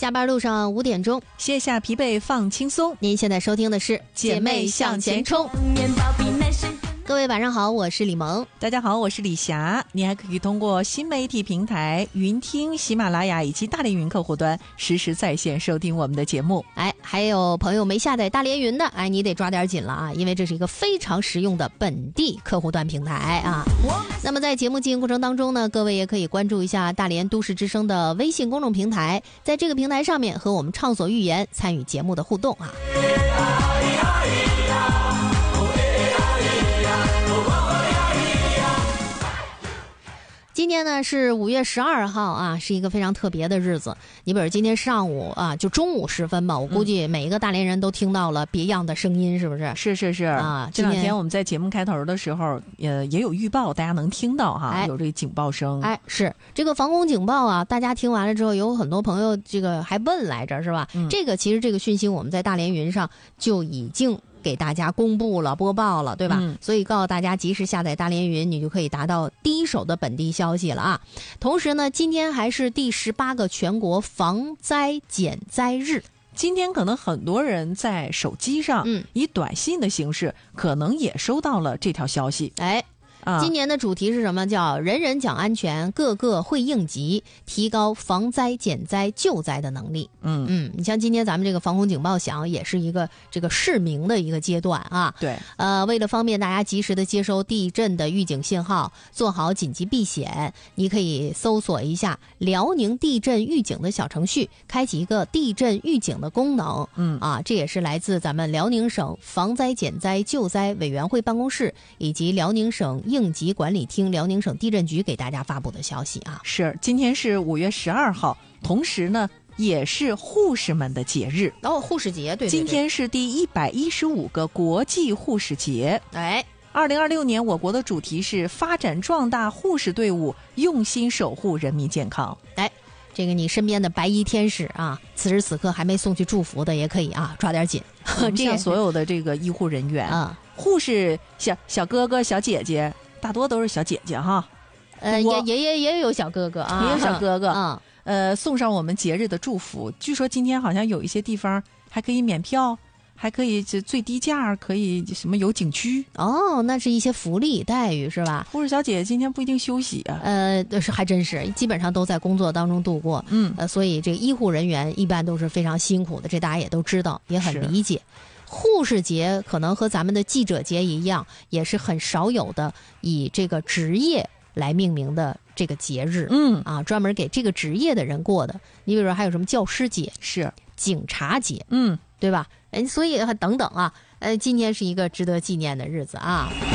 下班路上5点钟， 卸下疲惫放轻松。 您现在收听的是姐妹向前冲。 各位晚上好，我是李萌。 大家好，我是李霞。你还可以通过新媒体平台云听、喜马拉雅以及大连云客户端实时在线收听我们的节目。 还有朋友没下载大连云的，你得抓点紧了啊，因为这是一个非常实用的本地客户端平台啊。那么在节目进行过程当中呢，各位也可以关注一下大连都市之声的微信公众平台，在这个平台上面和我们畅所欲言，参与节目的互动啊。今天呢是5月12号啊，是一个非常特别的日子。你比如今天上午啊，就中午时分吧，我估计每一个大连人都听到了别样的声音，是不是？ 是啊。这两天我们在节目开头的时候，也有预报，大家能听到哈，有这个警报声。 是这个防空警报啊，大家听完了之后，有很多朋友这个还问来着，是吧？其实这个讯息我们在大连云上就已经给大家公布了播报了，对吧？所以告诉大家及时下载大连云，你就可以达到第一手的本地消息了啊。同时呢，今天还是第18个全国防灾减灾日。 今天可能很多人在手机上以短信的形式可能也收到了这条消息。 今年的主题是什么？叫人人讲安全，个个会应急，提高防灾减灾救灾的能力。你像今天咱们这个防空警报响，也是一个这个示明的一个阶段啊。 对， 为了方便大家及时的接收地震的预警信号，做好紧急避险，你可以搜索一下辽宁地震预警的小程序，开启一个地震预警的功能。这也是来自咱们辽宁省防灾减灾救灾委员会办公室以及辽宁省应急管理厅、辽宁省地震局给大家发布的消息啊。 是，今天是5月12号，同时呢也是护士们的节日。 护士节，对。 今天是第115个国际护士节。2026年我国的主题是发展壮大护士队伍，用心守护人民健康。 这个你身边的白衣天使啊，此时此刻还没送去祝福的也可以啊，抓点紧。 像所有的这个医护人员护士小哥哥小姐姐，大多都是小姐姐哈。 也有小哥哥啊， 也有小哥哥送上我们节日的祝福。据说今天好像有一些地方还可以免票，还可以最低价，可以什么有景区那是一些福利待遇是吧？ 护士小姐姐今天不一定休息啊。 还真是，基本上都在工作当中度过。所以这个医护人员一般都是非常辛苦的，这大家也都知道，也很理解。护士节可能和咱们的记者节一样，也是很少有的以这个职业来命名的这个节日。专门给这个职业的人过的。你比如说还有什么教师节， 是警察节，对吧？所以等等啊，今天是一个值得纪念的日子啊。